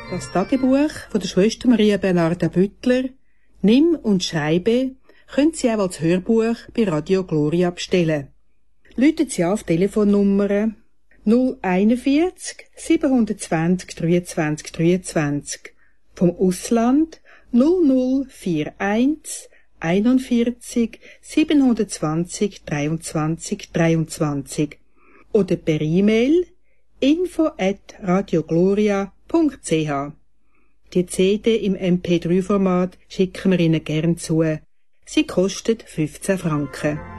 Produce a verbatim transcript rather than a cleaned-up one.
Das Tagebuch von der Schwester Maria Bernarda Büttler, Nimm und Scheibe, können Sie auch als Hörbuch bei Radio Gloria bestellen. Läuten Sie auf Telefonnummer null einundvierzig siebenhundertzwanzig dreiundzwanzig dreiundzwanzig, vom Ausland null null eins eins einundvierzig siebenhundertzwanzig dreiundzwanzig dreiundzwanzig oder per E-Mail info at radiogloria punkt c h. Die C D im M P drei Format schicken wir Ihnen gern zu. Sie kostet fünfzehn Franken.